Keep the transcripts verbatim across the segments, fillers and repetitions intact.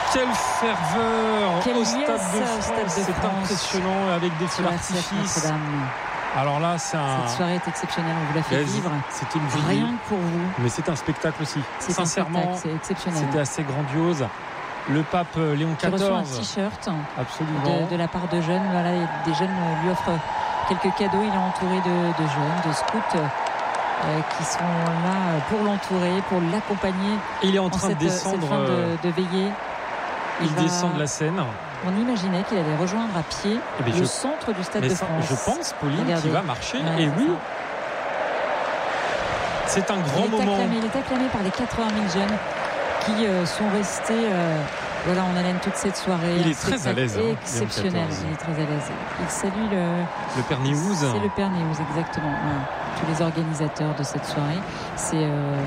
Quelle ferveur Quel au Stade liesse, de au France, Stade de c'est France. impressionnant avec des feux Sur R C F d'artifice. Notre-Dame. Alors là, c'est un. Cette soirée est exceptionnelle, on vous l'a fait Vas-y, vivre. C'était une veillée. Rien que pour vous. Mais c'est un spectacle aussi. C'est un Sincèrement, spectacle, c'est exceptionnel. c'était assez grandiose. Le pape Léon Qui reçoit un quatorze. t-shirt Absolument. de, de la part de jeunes. Voilà, des jeunes lui offrent quelques cadeaux. Il est entouré de, de jeunes, de scouts euh, qui sont là pour l'entourer, pour l'accompagner. Il est en en train cette, de descendre. cette fin de, de veillée. Il va- descend de la Seine. On imaginait qu'il allait rejoindre à pied Eh bien, le je- centre du Stade Mais de ça, France. je pense, Pauline, Regardez. qu'il va marcher. Ouais, Et c'est oui, ça. c'est un grand il, est moment. acclamé, il est acclamé par les quatre-vingt mille jeunes qui euh, sont restés euh, voilà, en haleine toute cette soirée. Il Un est très à spectacle l'aise, hein, exceptionnel. Léon quatorze. Il est très à l'aise. Il salue le, Le Père Néouze. c'est le Père Néouze, exactement. Ouais. Tous les organisateurs de cette soirée. C'est euh,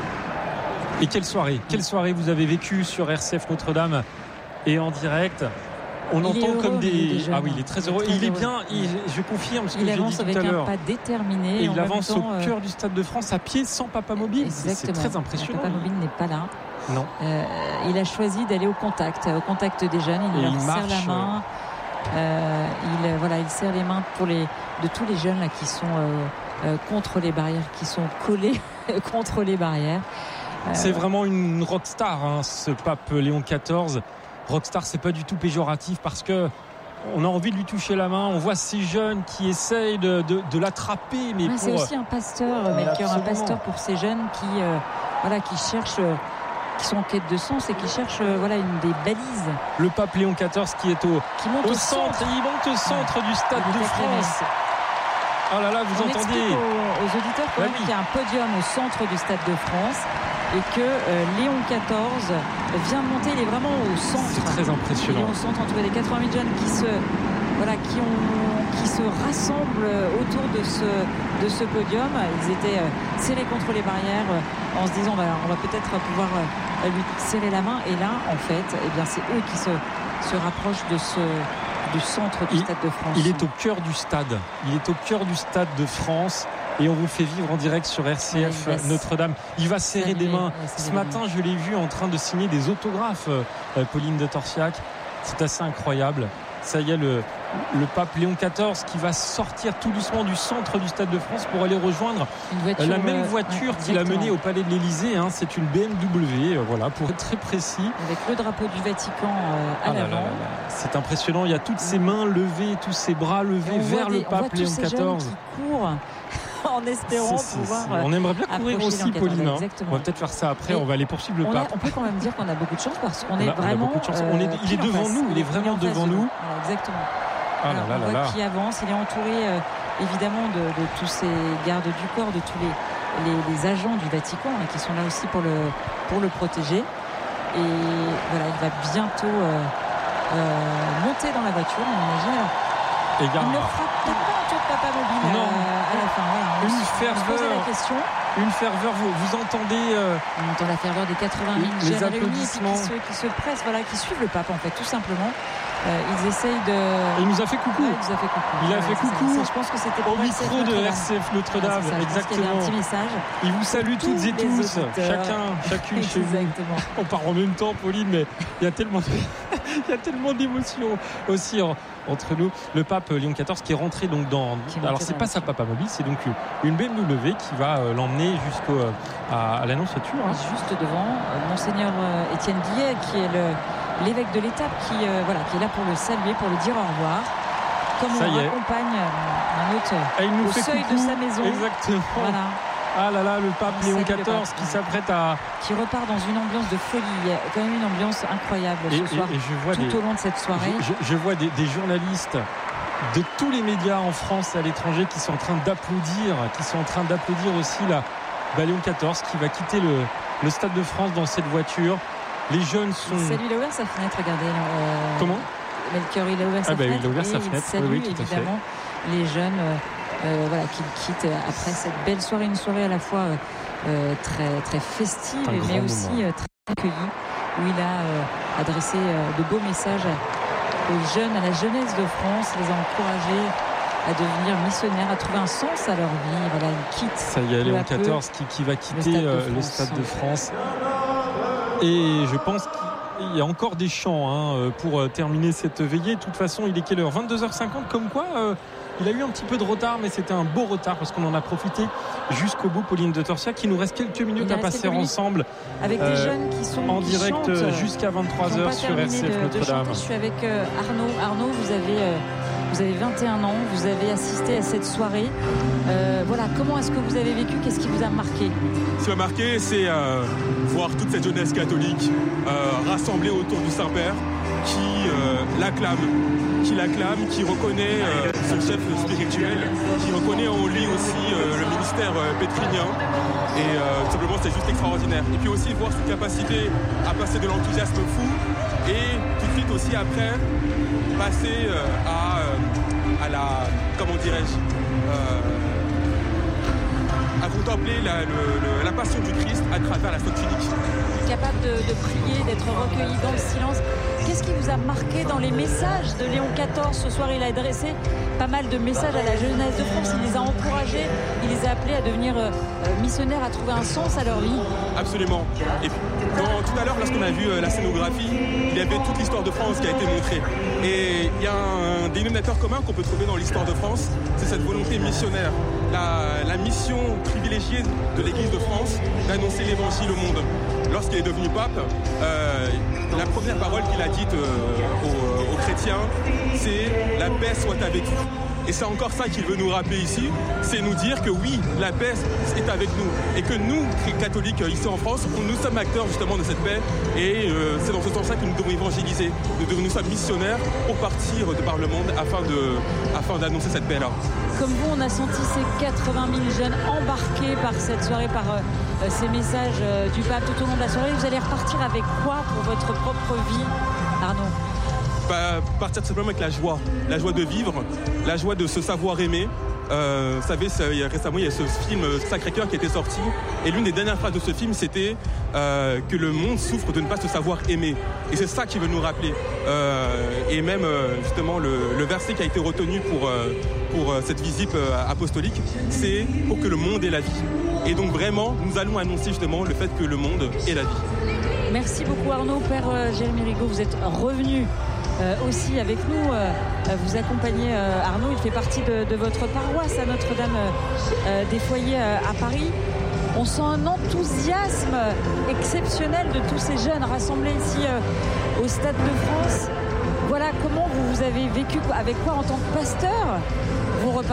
Et quelle soirée Quelle soirée vous avez vécue sur R C F Notre-Dame et en direct. On Il est entend heureux, comme il est des. jeune. Ah oui, il est très Il est heureux. très Il est heureux. bien. il- Je confirme ce que il j'ai dit avance tout avec à un l'heure. pas déterminé. Et en il même avance temps, au euh, cœur du Stade de France à pied sans papa mobile. C'est c'est Exactement. très impressionnant. Papa Mobile n'est pas là. Non. Euh, il a choisi d'aller au contact, au contact des jeunes. Il Et leur il serre marche, la main. Euh, il euh, voilà, il serre les mains pour les de tous les jeunes là qui sont euh, euh, contre les barrières, qui sont collés contre les barrières. Euh, C'est vraiment une rockstar, hein, ce pape Léon quatorze. Rockstar, c'est pas du tout péjoratif parce que on a envie de lui toucher la main. On voit ces jeunes qui essayent de, de, de l'attraper, mais ouais, pour. c'est aussi un pasteur, Mais Melchior, un absolument. pasteur pour ces jeunes qui euh, voilà, qui cherchent, euh, qui sont en quête de sens et qui cherchent euh, voilà une des balises Le pape Léon quatorze qui est au, qui montent au au centre. Et il monte au centre du Stade Il est de acclamé. France. Oh là là, vous On entendez explique aux, aux auditeurs quand Ouais, même oui. qu'il y a un podium au centre du Stade de France et que euh, Léon quatorze vient de monter, il est vraiment au centre. C'est très Il est impressionnant. au centre entouré des quatre-vingt mille jeunes qui se, voilà, qui ont, qui se rassemblent autour de ce, de ce podium. Ils étaient euh, serrés contre les barrières euh, en se disant bah, on va peut-être pouvoir euh, lui serrer la main. Et là, en fait, eh bien, c'est eux qui se, se rapprochent de ce, du centre du Il- Stade de France. Il est au cœur du stade. Il est au cœur du Stade de France. Et on vous fait vivre en direct sur R C F Ouais, il va Notre-Dame. Il va serrer saluer, des mains. ouais, saluer Ce les matin, je l'ai vu en train de signer des autographes, euh, Pauline de Torsiac. C'est assez incroyable. Ça y est, le, le pape Léon quatorze qui va sortir tout doucement du centre du Stade de France pour aller rejoindre Une voiture, la même euh, voiture ouais, qu'il a exactement. menée au Palais de l'Élysée. Hein. C'est une B M W, euh, voilà, pour être très précis. Avec le drapeau du Vatican euh, à Ah là là l'avant. là là. C'est impressionnant. Il y a toutes ces mains levées, tous ces bras Et levés on voit vers des- le on voit pape tous Léon ces jeunes quatorze. qui courent en espérant C'est- c'est- pouvoir. c'est- euh, On aimerait bien courir approcher aussi, Léon quatorze, Pauline. hein. exactement. On va peut-être faire ça après. Et on va aller poursuivre le On, a- pape. on peut quand même dire qu'on a beaucoup de chance parce qu'on On est a- on a vraiment. beaucoup de chance. On est- il est pile en devant face. nous, il est vraiment en face devant de nous. Voilà, exactement. Ah là Voilà, là on là voit là. qu'il avance. Il est entouré euh, évidemment de, de tous ces gardes du corps, de tous les, les, les agents du Vatican hein, qui sont là aussi pour le, pour le protéger. Et voilà, il va bientôt euh, euh, monter dans la voiture, on imagine. Alors, Et gare, il ne fera peut-être pas un tour de papa mobile Non. euh, à la fin. Voilà, on Une se- on se posait ferveur. la question. une ferveur. Vous, vous entendez euh, On entend la ferveur des quatre-vingt mille Les jeunes réunis et puis applaudissements. qui se, qui se pressent, voilà, qui suivent le pape en fait, tout simplement. Euh, ils essayent de. il nous a fait coucou. Ouais, il nous a fait coucou. Il a Ouais, fait c'est ça. coucou C'est- Je pense que c'était au pour R C F micro de Notre-Dame. R C F Notre-Dame. Ouais, c'est ça. Je pense qu'il y avait un Exactement. petit message. Il vous salue Pour toutes et tous les tous, auditeurs. chacun, chacune chez vous. Exactement. On part en même temps, Pauline, mais il y a tellement, de- il y a tellement d'émotions aussi en- entre nous. Le pape Léon quatorze qui est rentré donc dans. Qui est Alors monté c'est dans pas la sa papa mobile, c'est donc une B M W qui va euh, l'emmener jusqu'au euh, à, à l'annonciature. hein. Juste devant, euh, Monseigneur euh, Étienne Guillet, qui est le, l'évêque de l'étape, qui, euh, voilà, qui est là pour le saluer, pour lui dire au revoir. Comme Ça on y est. accompagne euh, un autre Et il nous au fait seuil coucou. de sa maison. Exactement. Voilà, Ah là là, le pape On Léon salue le quatorze pape. qui s'apprête à. qui repart dans une ambiance de folie. Il y a quand même une ambiance incroyable Et, ce et- soir, et je vois tout des. au long de cette soirée. Je, je- je vois des, des journalistes de tous les médias en France et à l'étranger qui sont en train d'applaudir, qui sont en train d'applaudir aussi la bah, Léon quatorze qui va quitter le, le Stade de France dans cette voiture. Les jeunes sont. Salut, il a ouvert sa fenêtre, regardez. euh, Comment Melchior, il a ouvert sa Ah bah, il a fenêtre. ouvert et sa il fenêtre, salue oui, oui, tout à fait. évidemment les jeunes euh, euh, voilà, qu'il quitte après cette belle soirée. Une soirée à la fois euh, euh, très, très festive, Un grand mais aussi moment. euh, très accueillie, où il a euh, adressé euh, de beaux messages aux jeunes, à la jeunesse de France, les a encouragés à devenir missionnaires, à trouver un sens à leur vie. Voilà, il quitte. Ça y est, peu Léon à peu quatorze qui, qui va quitter Stade de euh, le France. Stade de France. Et je pense qu'il il y a encore des chants hein, pour terminer cette veillée. De toute façon, il est quelle heure ? vingt-deux heures cinquante, comme quoi euh, il a eu un petit peu de retard, mais c'était un beau retard parce qu'on en a profité jusqu'au bout. Pauline de Torsiac, il nous reste quelques minutes à passer ensemble. Avec euh, des jeunes qui sont en qui direct chantent, jusqu'à vingt-trois heures sur R C F Notre-Dame. Je suis avec euh, Arnaud. Arnaud, vous avez, euh, vous avez vingt et un ans, vous avez assisté à cette soirée. Euh, voilà, comment est-ce que vous avez vécu ? Qu'est-ce qui vous a marqué ? Ce qui m'a marqué, c'est euh, voir toute cette jeunesse catholique euh, rassemblée autour du Saint-Père qui euh, l'acclame. qui l'acclame, qui reconnaît euh, son chef spirituel, qui reconnaît en lui aussi euh, le ministère euh, pétrinien. Et euh, simplement, c'est juste extraordinaire. Et puis aussi voir cette capacité à passer de l'enthousiasme fou et tout de suite aussi après passer euh, à, euh, à la, comment dirais-je, euh, à contempler la, le, le, la passion du Christ à travers la sotte unique. Capable de, de prier, d'être recueilli dans le silence. Qu'est-ce qui vous a marqué dans les messages de Léon quatorze ? Ce soir, il a adressé pas mal de messages à la jeunesse de France. Il les a encouragés, il les a appelés à devenir euh, missionnaires, à trouver un sens à leur vie. Absolument. Et puis, dans, tout à l'heure, lorsqu'on a vu euh, la scénographie, il y avait toute l'histoire de France qui a été montrée. Et il y a un dénominateur commun qu'on peut trouver dans l'histoire de France, c'est cette volonté missionnaire. La, la mission privilégiée de l'Église de France d'annoncer l'évangile au monde. Lorsqu'il est devenu pape, euh, la première parole qu'il a dite euh, aux, aux chrétiens, c'est « la paix soit avec vous ». Et c'est encore ça qu'il veut nous rappeler ici, c'est nous dire que oui, la paix est avec nous. Et que nous, catholiques ici en France, nous sommes acteurs justement de cette paix. Et euh, c'est dans ce sens-là que nous devons évangéliser. Nous devons nous sommes missionnaires pour partir de par le monde afin, de, afin d'annoncer cette paix-là. Comme vous, on a senti ces quatre-vingt mille jeunes embarqués par cette soirée, par euh, ces messages euh, du pape tout au long de la soirée. Vous allez repartir avec quoi pour votre propre vie, Arnaud ? Bah, partir simplement avec la joie, la joie de vivre, la joie de se savoir aimer. Euh, vous savez, ça, il y a, récemment, il y a ce film Sacré-Cœur qui était sorti, et l'une des dernières phrases de ce film, c'était euh, que le monde souffre de ne pas se savoir aimer. Et c'est ça qui veut nous rappeler. Euh, et même, euh, justement, le, le verset qui a été retenu pour, euh, pour euh, cette visite euh, apostolique, c'est pour que le monde ait la vie. Et donc, vraiment, nous allons annoncer justement le fait que le monde ait la vie. Merci beaucoup, Arnaud. Père euh, Jérémy Rigaud, vous êtes revenu Euh, aussi avec nous, euh, vous accompagnez euh, Arnaud, il fait partie de, de votre paroisse à Notre-Dame euh, des Foyers euh, à Paris. On sent un enthousiasme exceptionnel de tous ces jeunes rassemblés ici euh, au Stade de France. Voilà, comment vous, vous avez vécu, avec quoi en tant que pasteur vous repartez ?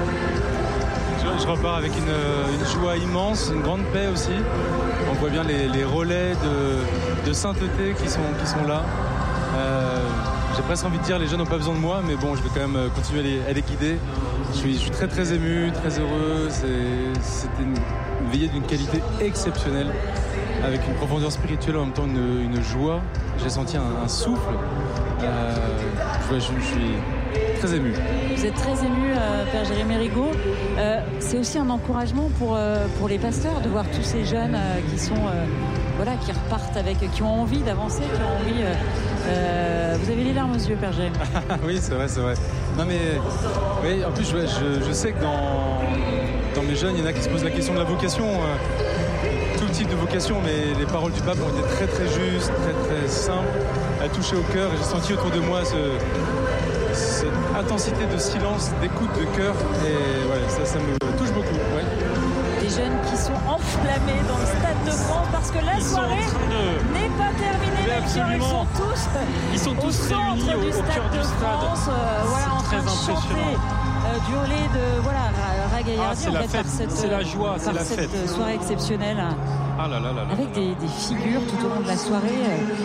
Je, je repars avec une, une joie immense, une grande paix aussi. On voit bien les, les relais de, de sainteté qui sont, qui sont là. Euh, j'ai presque envie de dire les jeunes n'ont pas besoin de moi, mais bon, je vais quand même continuer à les, à les guider. Je suis, je suis très très ému, très heureux. C'est, c'était une veillée d'une qualité exceptionnelle, avec une profondeur spirituelle, en même temps une, une joie. J'ai senti un, un souffle. Euh, je, je, je suis très ému. Vous êtes très ému, euh, Père Jérémy Rigaud. Euh, c'est aussi un encouragement pour, euh, pour les pasteurs de voir tous ces jeunes euh, qui sont... Euh, Voilà, qui repartent avec, qui ont envie d'avancer, qui ont envie. Euh, euh, vous avez les larmes aux yeux, Père Jérémy. Oui, c'est vrai, c'est vrai. Non mais, oui, en plus, je, je, je sais que dans, dans mes jeunes, il y en a qui se posent la question de la vocation, euh, tout type de vocation, mais les paroles du pape ont été très très justes, très très simples, à toucher au cœur. Et j'ai senti autour de moi ce, cette intensité de silence, d'écoute, de cœur, et ouais, ça, ça me touche beaucoup. Ouais. Des jeunes qui sont enflammés dans le Stade de France parce que la ils soirée de... n'est pas terminée. Ils sont tous, ils sont tous au réunis au, au cœur du stade. France, euh, voilà, en train de chanter euh, du holé de voilà, Ragaillardi. Ah, c'est la fête, cette, c'est la joie, c'est la cette fête. soirée exceptionnelle. Ah là là là là. Avec des, des figures tout au long de la soirée.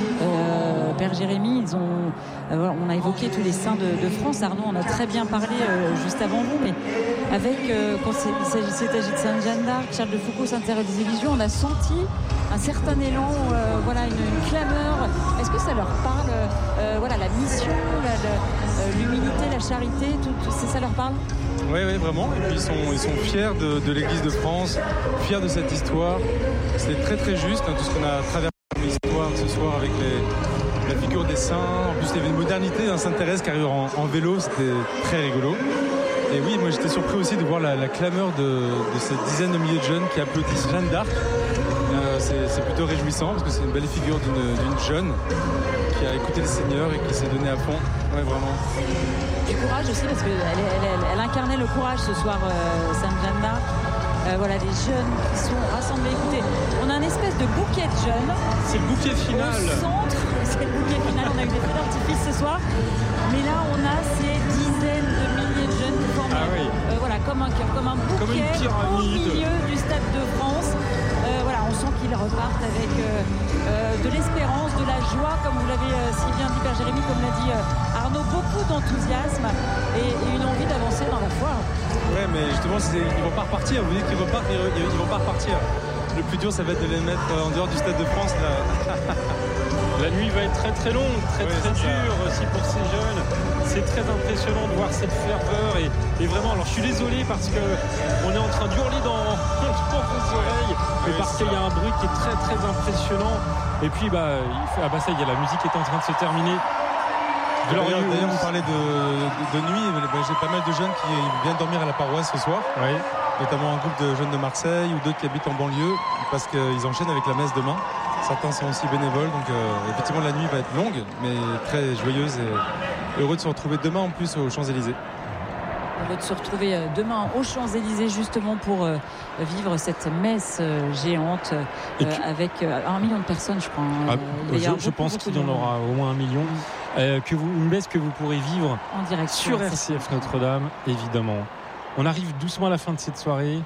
Euh, Père Jérémy, ils ont, euh, on a évoqué tous les saints de, de France. Arnaud en a très bien parlé euh, juste avant vous, mais avec, euh, quand il s'agissait de Sainte Jeanne d'Arc, Charles de Foucauld, Sainte-Thérèse des Lisieux, on a senti un certain élan, euh, voilà, une, une clameur. Est-ce que ça leur parle, euh, voilà, la mission, la, la, euh, l'humilité, la charité, tout, tout, ça leur parle? Oui, oui, vraiment. Et puis ils sont, ils sont fiers de, de l'Église de France, fiers de cette histoire. C'est très très juste, hein, tout ce qu'on a traversé comme histoire ce soir avec les, la figure des saints. En plus, il y avait une modernité, hein, Sainte-Thérèse qui arrive en, en vélo, c'était très rigolo. Et oui, moi j'étais surpris aussi de voir la, la clameur de, de cette dizaine de milliers de jeunes qui applaudissent Jeanne d'Arc. Euh, c'est, c'est plutôt réjouissant parce que c'est une belle figure d'une, d'une jeune qui a écouté le Seigneur et qui s'est donnée à fond. Ouais, vraiment. Du courage aussi parce qu'elle elle, elle, elle incarnait le courage ce soir, euh, Sainte Jeanne d'Arc. Euh, voilà, des jeunes qui sont rassemblés. Écoutez, on a un espèce de bouquet de jeunes. C'est le bouquet final. Au centre, c'est le bouquet final. On a eu des feux d'artifice ce soir. Mais là, on a ces dizaines de milliers de jeunes qui forment ah oui. euh, voilà, comme, un, comme un bouquet comme une au milieu du Stade de France. Euh, voilà, on sent qu'ils repartent avec euh, euh, de l'espérance, de la joie, comme vous l'avez euh, si bien dit Père Jérémy, comme l'a dit euh, Arnaud, beaucoup d'enthousiasme et, et une envie d'avancer dans la foi. Ouais, mais justement, c'est, ils vont pas repartir. Vous dites qu'ils repartent, mais ils, ils vont pas repartir. Le plus dur, ça va être de les mettre en dehors du Stade de France. Là. La nuit va être très très longue, très oui, très dure ça. Aussi pour ces jeunes. C'est très impressionnant de voir cette ferveur et, et vraiment. Alors je suis désolé parce que on est en train d'hurler dans, dans vos oreilles, mais oui, parce qu'il y a un bruit qui est très très impressionnant. Et puis bah, il fait, ah bah ça y est, la musique est en train de se terminer. D'ailleurs, d'ailleurs, vous parlez de, de, de nuit. J'ai pas mal de jeunes qui viennent dormir à la paroisse ce soir. Oui. Notamment un groupe de jeunes de Marseille ou d'autres qui habitent en banlieue parce qu'ils enchaînent avec la messe demain. Certains sont aussi bénévoles. Donc euh, effectivement, la nuit va être longue, mais très joyeuse et heureux de se retrouver demain en plus aux Champs-Élysées. Heureux de se retrouver demain aux Champs-Élysées justement pour euh, vivre cette messe euh, géante euh, puis, avec euh, un million de personnes, je crois. Ah, je, je beaucoup, pense qu'il y en aura au moins un million. Euh, que vous, une messe que vous pourrez vivre en direct sur R C F Notre-Dame, évidemment. On arrive doucement à la fin de cette soirée.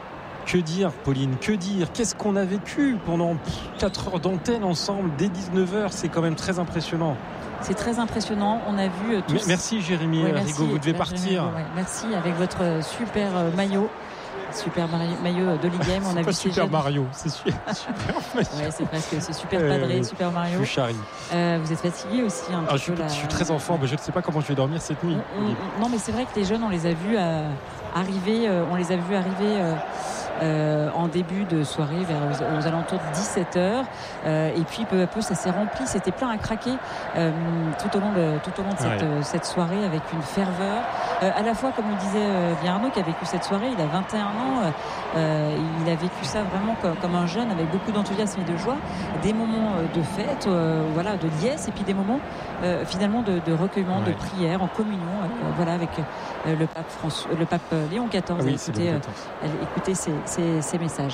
Que dire, Pauline, que dire? Qu'est-ce qu'on a vécu pendant quatre heures d'antenne ensemble dès dix-neuf heures? C'est quand même très impressionnant. C'est très impressionnant. On a vu euh, tous... Merci Jérémy ouais, merci, Rigaud, vous devez partir. Jérémy, ouais, merci avec votre super euh, maillot. Super maillot de l'I G M. On c'est a pas vu Super jeunes... Mario, c'est super, super maillot. Ouais, c'est presque, c'est super padré, euh, Super Mario. Je charrie. Euh, vous êtes fatigué aussi un ah, petit je, suis, peu. je suis très enfant, mais je ne sais pas comment je vais dormir cette nuit. On, on, non, mais c'est vrai que les jeunes, on les a vus euh, arriver, euh, on les a vus arriver. Euh, Euh, en début de soirée vers aux, aux alentours de dix-sept heures euh, et puis peu à peu ça s'est rempli, c'était plein à craquer euh, tout au long de, tout au long de cette, ouais. euh, cette soirée avec une ferveur euh, à la fois comme le disait euh, bien Arnaud qui a vécu cette soirée, il a vingt et un ans euh, il a vécu ça vraiment comme, comme un jeune avec beaucoup d'enthousiasme et de joie, des moments de fête euh, voilà, de liesse et puis des moments euh, finalement de, de recueillement, ouais. de prière en communion euh, voilà, avec euh, le pape François, le pape Léon quatorze. Ah oui, écoutez, euh, écoutez ces Ces, ces messages.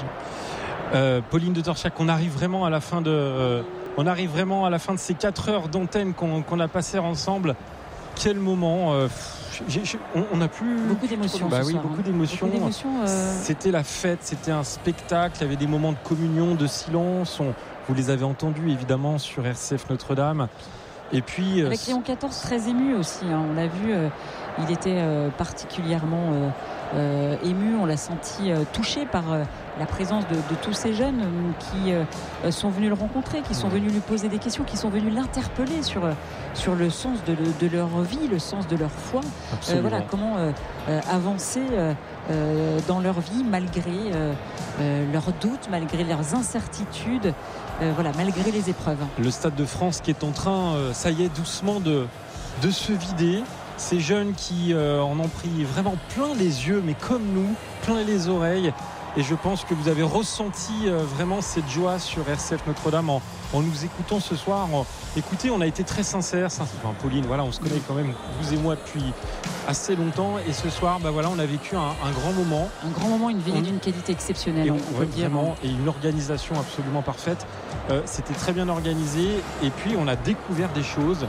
Euh, Pauline de Torchiac, on arrive vraiment à la fin de, euh, on arrive vraiment à la fin de ces quatre heures d'antenne qu'on, qu'on a passées ensemble. Quel moment euh, j'ai, j'ai, on, on a plus beaucoup d'émotions. Bah ce oui, soir, beaucoup hein. d'émotions. Beaucoup d'émotions euh... C'était la fête, c'était un spectacle. Il y avait des moments de communion, de silence. On, vous les avez entendus évidemment sur R C F Notre-Dame. Et puis avec euh, Léon quatorze très ému aussi. Hein, on l'a vu, euh, il était euh, particulièrement euh, Euh, ému, on l'a senti euh, touché par euh, la présence de, de tous ces jeunes euh, qui euh, sont venus le rencontrer, qui sont venus lui poser des questions, qui sont venus l'interpeller sur, euh, sur le sens de, de leur vie, le sens de leur foi. Euh, voilà, comment euh, euh, avancer euh, euh, dans leur vie malgré euh, euh, leurs doutes, malgré leurs incertitudes, euh, voilà, malgré les épreuves. Le Stade de France qui est en train, euh, ça y est, doucement de, de se vider. Ces jeunes qui euh, en ont pris vraiment plein les yeux, mais comme nous, plein les oreilles. Et je pense que vous avez ressenti euh, vraiment cette joie sur R C F Notre-Dame en, en nous écoutant ce soir. En, écoutez, on a été très sincères. Enfin, Pauline, voilà, on se connaît quand même, vous et moi, depuis assez longtemps. Et ce soir, bah voilà, on a vécu un, un grand moment. Un grand moment, une veillée on... d'une qualité exceptionnelle, et on, on, on ouais, peut le dire. Vraiment, et une organisation absolument parfaite. Euh, c'était très bien organisé. Et puis, on a découvert des choses.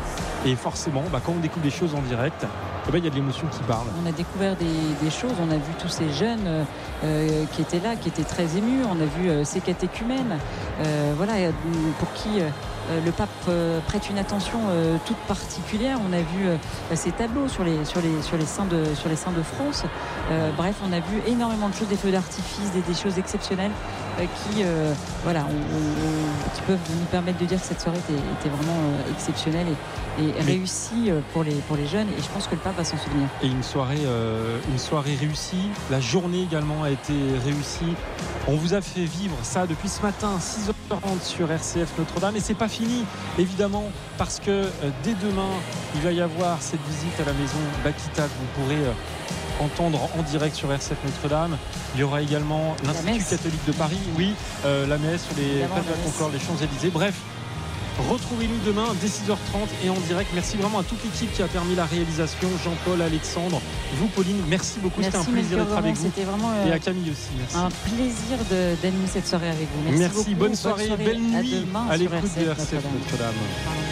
Et forcément, bah, quand on découvre des choses en direct, eh ben, y a de l'émotion qui parle. On a découvert des, des choses, on a vu tous ces jeunes euh, qui étaient là, qui étaient très émus. On a vu euh, ces catéchumènes, euh, voilà, pour qui euh, le pape euh, prête une attention euh, toute particulière. On a vu euh, ces tableaux sur les, sur les, sur les saints de, sur les saints de France. Euh, bref, on a vu énormément de choses, des feux d'artifice, des, des choses exceptionnelles euh, qui, euh, voilà, on, on, qui peuvent nous permettre de dire que cette soirée était, était vraiment euh, exceptionnelle et, et réussie euh, pour les, pour les jeunes. Et je pense que le pape va s'en souvenir. Et une soirée, euh, une soirée réussie. La journée également a été réussie. On vous a fait vivre ça depuis ce matin, six heures trente sur R C F Notre-Dame. Et c'est pas fini, évidemment, parce que euh, dès demain, il va y avoir cette visite à la maison Bakita que vous pourrez euh, entendre en direct sur R sept Notre-Dame. Il y aura également l'Institut catholique de Paris, oui, euh, la messe sur les places de la Concorde, les Champs-Élysées. Bref, retrouvez-nous demain dès six heures trente et en direct. Merci vraiment à toute l'équipe qui a permis la réalisation. Jean-Paul, Alexandre, vous Pauline, merci beaucoup. Merci, c'était un plaisir d'être avec vous. Vraiment, euh, et à Camille aussi. Merci. Un plaisir de, d'animer cette soirée avec vous. Merci, merci beaucoup. bonne soirée, bonne soirée, belle nuit à, à l'écoute de R sept Notre-Dame.